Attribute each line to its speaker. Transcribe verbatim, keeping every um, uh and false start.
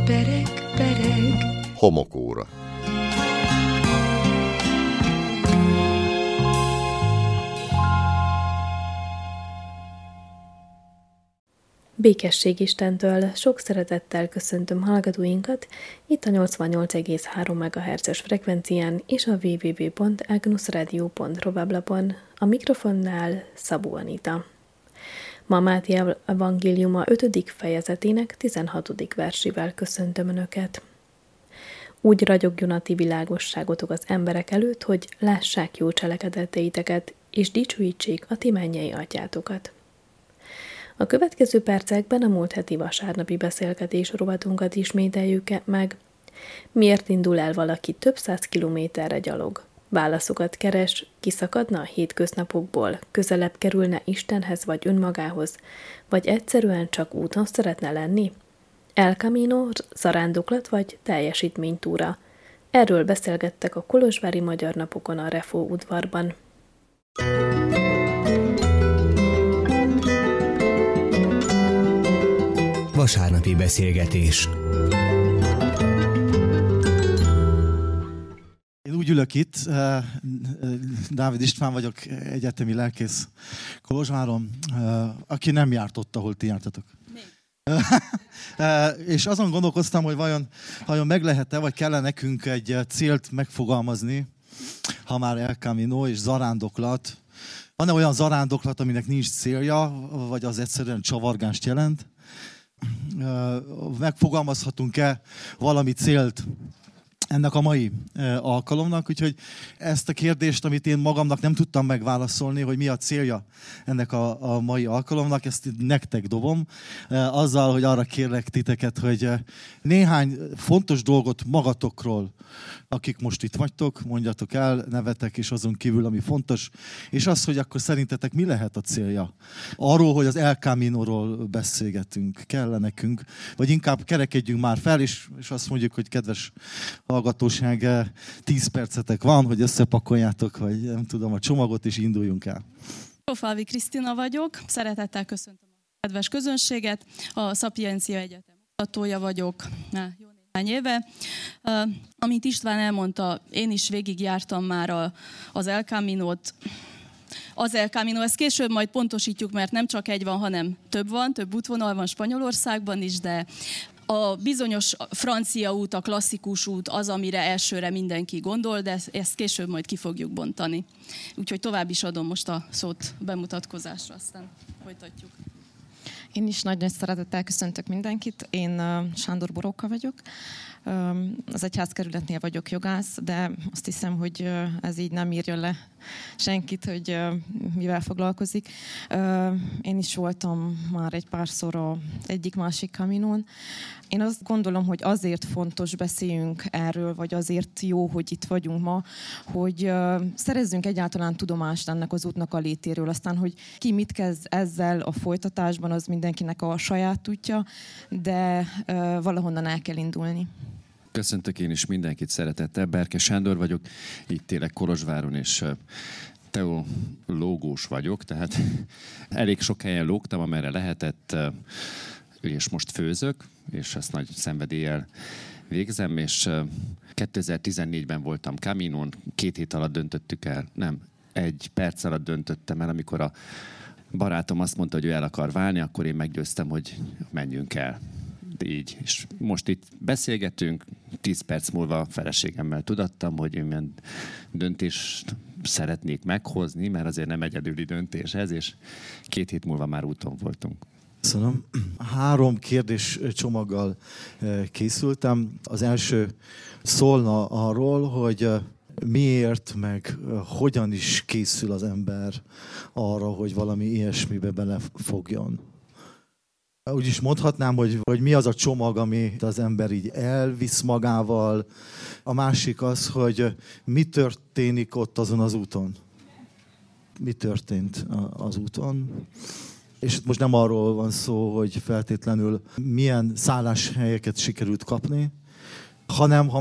Speaker 1: Pereg, pereg.
Speaker 2: Homokóra.
Speaker 3: Békesség Istentől, sok szeretettel köszöntöm hallgatóinkat itt a nyolcvannyolc egész három megahertzes frekvencián és a double-u double-u double-u pont agnusradio pont ru weblapon. A mikrofonnál Szabó Anita. Ma Máté evangéliuma ötödik fejezetének tizenhatodik versével köszöntöm Önöket. Úgy ragyogjon a ti világosságotok az emberek előtt, hogy lássák jó cselekedeteiteket, és dicsőítsék a ti mennyei atyátokat. A következő percekben a múlt heti vasárnapi beszélgetés rovatunkat ismételjük meg. Miért indul el valaki több száz kilométerre gyalog? Válaszokat keres, kiszakadna a hétköznapokból, közelebb kerülne Istenhez vagy önmagához, vagy egyszerűen csak úton szeretne lenni? El Camino, zarándoklat vagy teljesítménytúra? Erről beszélgettek a kolozsvári Magyar Napokon a Refó udvarban.
Speaker 4: Vasárnapi beszélgetés.
Speaker 5: Én úgy ülök itt, Dávid István vagyok, egyetemi lelkész Kolozsváron, aki nem járt ott, ahol ti jártatok. És azon gondolkoztam, hogy vajon, vajon meg lehet-e, vagy kellene nekünk egy célt megfogalmazni, ha már El Camino és zarándoklat. Van-e olyan zarándoklat, aminek nincs célja, vagy az egyszerűen csavargást jelent? Megfogalmazhatunk-e valami célt ennek a mai alkalomnak, úgyhogy ezt a kérdést, amit én magamnak nem tudtam megválaszolni, hogy mi a célja ennek a, a mai alkalomnak, ezt nektek dobom, azzal, hogy arra kérlek titeket, hogy néhány fontos dolgot magatokról, akik most itt vagytok, mondjatok el, nevetek, és azon kívül, ami fontos, és az, hogy akkor szerintetek mi lehet a célja? Arról, hogy az El Camino-ról beszélgetünk, kell nekünk, vagy inkább kerekedjünk már fel, és, és azt mondjuk, hogy kedves hallgatóság, tíz percetek van, hogy összepakoljátok, vagy nem tudom, a csomagot, és induljunk el.
Speaker 6: Falvi Krisztina vagyok, szeretettel köszöntöm a kedves közönséget, a Szapiencia Egyetem oktatója vagyok, Há, jó néhány éve. Uh, amint István elmondta, én is végigjártam már a, az El Caminót. Az El Camino, ezt később majd pontosítjuk, mert nem csak egy van, hanem több van, több útvonal van Spanyolországban is, de a bizonyos francia út, a klasszikus út az, amire elsőre mindenki gondol, de ezt később majd ki fogjuk bontani. Úgyhogy tovább is adom most a szót bemutatkozásra, aztán folytatjuk.
Speaker 7: Én is nagy-nagy szeretettel köszöntök mindenkit. Én uh, Sándor Boróka vagyok. Um, az egyházkerületnél vagyok jogász, de azt hiszem, hogy uh, ez így nem írja le senkit, hogy uh, mivel foglalkozik. Uh, én is voltam már egy párszor az egyik-másik Caminón. Én azt gondolom, hogy azért fontos beszéljünk erről, vagy azért jó, hogy itt vagyunk ma, hogy uh, szerezzünk egyáltalán tudomást ennek az útnak a létéről. Aztán, hogy ki mit kezd ezzel a folytatásban, az mindenkinek a saját útja, de uh, valahonnan el kell indulni.
Speaker 8: Köszöntök én is mindenkit szeretettel. Berke Sándor vagyok, itt élek Kolozsváron, és teológus vagyok, tehát elég sok helyen lógtam, amerre lehetett, és most főzök, és ezt nagy szenvedéllyel végzem, és kétezer-tizennégyben voltam Caminón, két hét alatt döntöttük el, nem, egy perc alatt döntöttem el, amikor a barátom azt mondta, hogy ő el akar válni, akkor én meggyőztem, hogy menjünk el. Így. És most itt beszélgetünk, tíz perc múlva a feleségemmel tudattam, hogy én milyen döntést szeretnék meghozni, mert azért nem egyedüli döntés ez, és két hét múlva már úton voltunk.
Speaker 5: Köszönöm. Három kérdés csomaggal készültem. Az első szólna arról, hogy miért, meg hogyan is készül az ember arra, hogy valami ilyesmibe belefogjon. Úgy is mondhatnám, hogy, hogy mi az a csomag, amit az ember így elvisz magával. A másik az, hogy mi történik ott azon az úton. Mi történt az úton. És most nem arról van szó, hogy feltétlenül milyen szálláshelyeket sikerült kapni, hanem ha